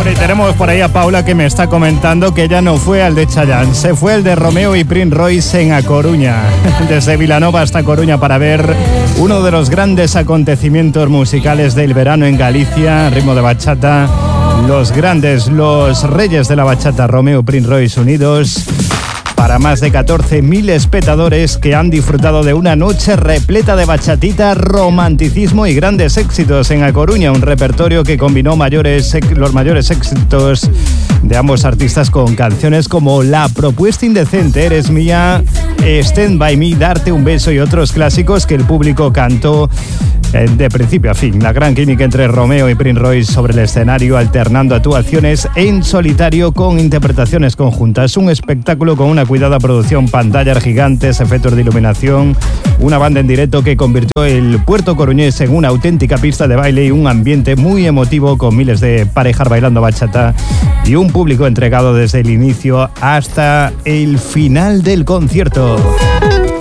Bueno, y tenemos por ahí a Paula que me está comentando que ella no fue al de Chayanne, se fue el de Romeo y Prince Royce en A Coruña, desde Vilanova hasta Coruña para ver uno de los grandes acontecimientos musicales del verano en Galicia, ritmo de bachata, los reyes de la bachata, Romeo y Prince Royce unidos, para más de 14.000 espectadores que han disfrutado de una noche repleta de bachatita, romanticismo y grandes éxitos en A Coruña, un repertorio que combinó los mayores éxitos de ambos artistas con canciones como La Propuesta Indecente, Eres Mía, Stand By Me, Darte un Beso y otros clásicos que el público cantó de principio a fin. La gran química entre Romeo y Prince Royce sobre el escenario, alternando actuaciones en solitario con interpretaciones conjuntas. Un espectáculo con una cuidada producción, pantallas gigantes, efectos de iluminación, una banda en directo que convirtió el puerto coruñés en una auténtica pista de baile y un ambiente muy emotivo con miles de parejas bailando bachata y un público entregado desde el inicio hasta el final del concierto.